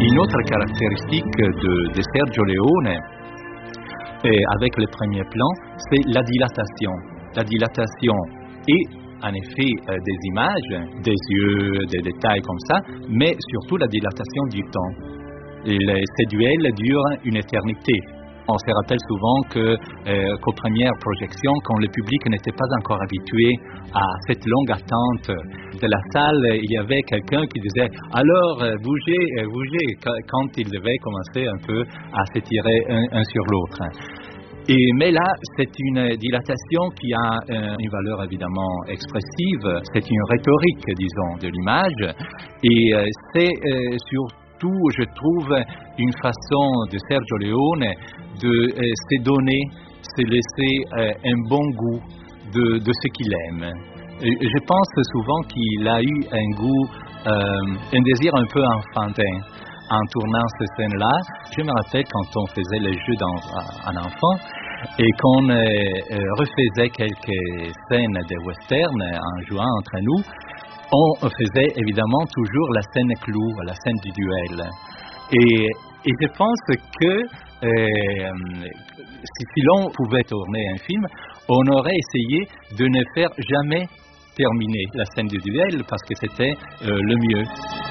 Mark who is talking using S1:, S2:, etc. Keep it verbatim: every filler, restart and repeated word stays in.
S1: Une autre caractéristique de, de Sergio Leone, et avec le premier plan, c'est la dilatation. La dilatation et en effet euh, des images, des yeux, des détails comme ça, mais surtout la dilatation du temps. Et les, ces duels durent une éternité. On se rappelle souvent que, euh, qu'aux premières projections, quand le public n'était pas encore habitué à cette longue attente de la salle, il y avait quelqu'un qui disait « Alors, euh, bougez, euh, bougez », quand il devait commencer un peu à s'étirer un, un sur l'autre. Et, mais là, c'est une dilatation qui a euh, une valeur évidemment expressive, c'est une rhétorique, disons, de l'image, et euh, c'est euh, surtout, je trouve, une façon de Sergio Leone de euh, se donner, se laisser euh, un bon goût de, de ce qu'il aime. Et je pense souvent qu'il a eu un goût, euh, un désir un peu enfantin en tournant ces scènes-là. Je me rappelle quand on faisait les jeux d'un enfant et qu'on euh, euh, refaisait quelques scènes de western en jouant entre nous, on faisait évidemment toujours la scène clou, la scène du duel. Et, et je pense que euh, si, si l'on pouvait tourner un film, on aurait essayé de ne faire jamais terminer la scène du duel parce que c'était euh, le mieux.